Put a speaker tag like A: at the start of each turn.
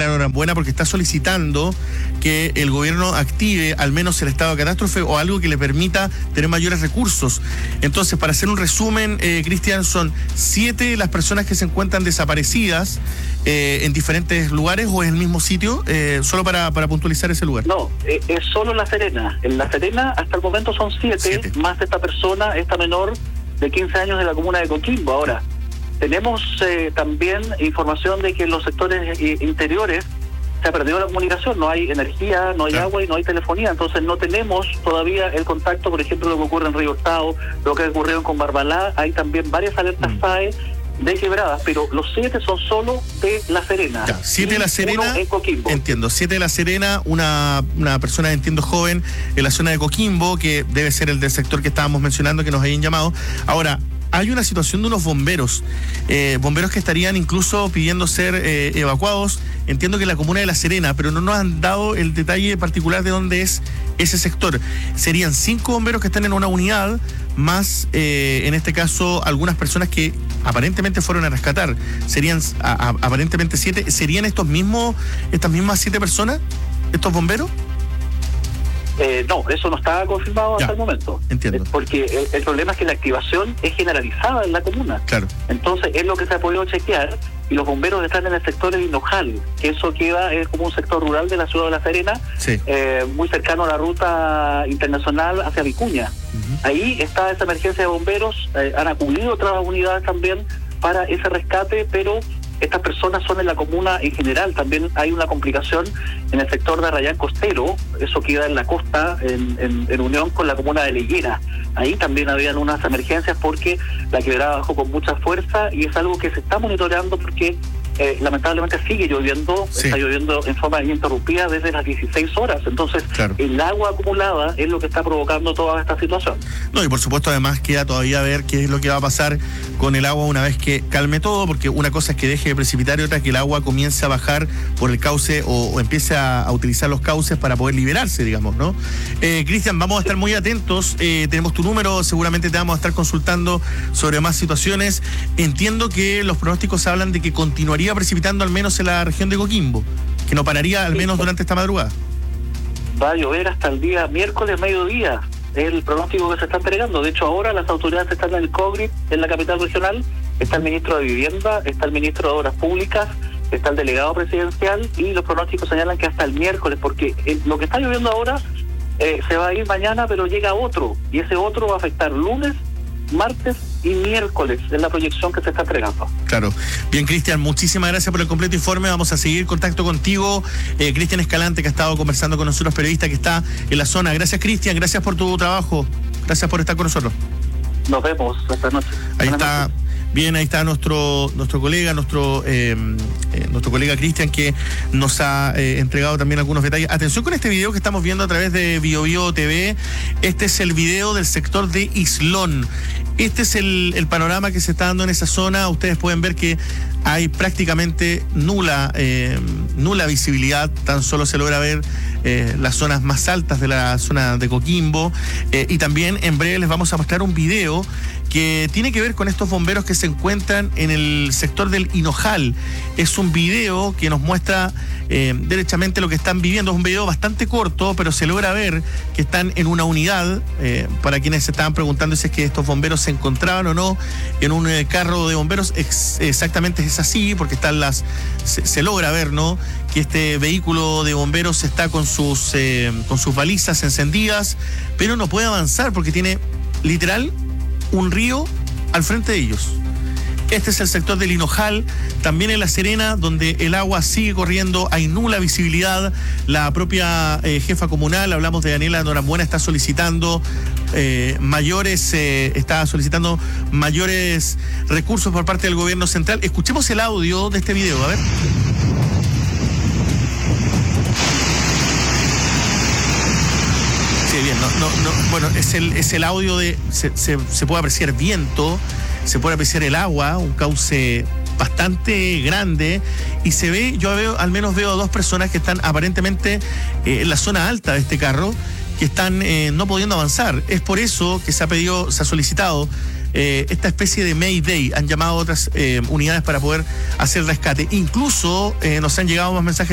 A: la enhorabuena porque está solicitando que el gobierno active al menos el estado de catástrofe o algo que le permita tener mayores recursos. Entonces, para hacer un resumen, Cristian, son 7 las personas que se encuentran desaparecidas en diferentes lugares, o es el mismo sitio, solo para puntualizar ese lugar.
B: No, es solo La Serena. En La Serena hasta el momento son 7, más esta persona, esta menor de 15 años de la comuna de Coquimbo. Ahora, tenemos también información de que en los sectores interiores se ha perdido la comunicación, no hay energía, no hay agua y no hay telefonía, entonces no tenemos todavía el contacto. Por ejemplo, lo que ocurre en Río Hurtado, lo que ha ocurrido en Barbalá, hay también varias alertas FAE de quebradas, pero los 7 son solo de La Serena.
A: 7 de La Serena,
B: en Coquimbo.
A: Entiendo, 7 de La Serena, una persona, entiendo, joven en la zona de Coquimbo, que debe ser el del sector que estábamos mencionando, que nos habían llamado. Ahora, hay una situación de unos bomberos que estarían incluso pidiendo ser evacuados. Entiendo que en la comuna de La Serena, pero no nos han dado el detalle particular de dónde es ese sector. Serían 5 bomberos que están en una unidad, más en este caso algunas personas que aparentemente fueron a rescatar. Serían aparentemente 7. ¿Serían estas mismas 7 personas, estos bomberos?
B: No, eso no está confirmado hasta el momento.
A: Entiendo.
B: Porque el problema es que la activación es generalizada en la comuna.
A: Claro.
B: Entonces es lo que se ha podido chequear, y los bomberos están en el sector de Hinojal, que eso queda como un sector rural de la ciudad de La Serena, muy cercano a la ruta internacional hacia Vicuña. Ahí está esa emergencia de bomberos, han acudido otras unidades también para ese rescate, pero estas personas son en la comuna en general. También hay una complicación en el sector de Arrayán Costero, eso queda en la costa, en unión con la comuna de Leyera. Ahí también habían unas emergencias porque la quebrada bajó con mucha fuerza, y es algo que se está monitoreando porque lamentablemente sigue lloviendo, está lloviendo en forma ininterrumpida desde las 16 horas. Entonces, el agua acumulada es lo que está provocando toda esta situación.
A: No, y por supuesto además queda todavía ver qué es lo que va a pasar con el agua una vez que calme todo, porque una cosa es que deje de precipitar y otra que el agua comience a bajar por el cauce o empiece a utilizar los cauces para poder liberarse, digamos, ¿no? Cristian, vamos a estar muy atentos, tenemos tu número, seguramente te vamos a estar consultando sobre más situaciones. Entiendo que los pronósticos hablan de que continuaría precipitando al menos en la región de Coquimbo, que no pararía al menos durante esta madrugada.
B: Va a llover hasta el día miércoles mediodía, es el pronóstico que se está entregando. De hecho, ahora las autoridades están en el COGRIP, en la capital regional, está el ministro de Vivienda, está el ministro de Obras Públicas, está el delegado presidencial, y los pronósticos señalan que hasta el miércoles, porque lo que está lloviendo ahora se va a ir mañana, pero llega otro, y ese otro va a afectar lunes, martes y miércoles, es la proyección que se está entregando.
A: Claro. Bien, Cristian, muchísimas gracias por el completo informe. Vamos a seguir en contacto contigo. Cristian Escalante, que ha estado conversando con nosotros, periodista que está en la zona. Gracias, Cristian, gracias por tu trabajo. Gracias por estar con nosotros.
B: Nos vemos esta noche.
A: Ahí está. Bien, ahí está nuestro colega, nuestro colega Cristian, que nos ha entregado también algunos detalles. Atención con este video que estamos viendo a través de BioBio TV. Este es el video del sector de Islón. Este es el panorama que se está dando en esa zona. Ustedes pueden ver que hay prácticamente nula visibilidad. Tan solo se logra ver las zonas más altas de la zona de Coquimbo. Y también en breve les vamos a mostrar un video que tiene que ver con estos bomberos que se encuentran en el sector del Hinojal. Es un video que nos muestra derechamente lo que están viviendo. Es un video bastante corto, pero se logra ver que están en una unidad. Para quienes se estaban preguntando si es que estos bomberos se encontraban o no en un carro de bomberos, exactamente es así, porque están se logra ver, ¿no?, que este vehículo de bomberos está con sus balizas encendidas, pero no puede avanzar porque tiene literal un río al frente de ellos. Este es el sector del Hinojal, también en La Serena, donde el agua sigue corriendo, hay nula visibilidad. La propia jefa comunal, hablamos de Daniela Norambuena, está solicitando mayores recursos por parte del gobierno central. Escuchemos el audio de este video, a ver. Sí, bien, bueno, es el audio de, se puede apreciar viento, se puede apreciar el agua, un cauce bastante grande, y se ve, al menos veo a 2 personas que están aparentemente en la zona alta de este carro, que están no pudiendo avanzar. Es por eso que se ha solicitado esta especie de Mayday. Han llamado a otras unidades para poder hacer rescate. Incluso nos han llegado más mensajes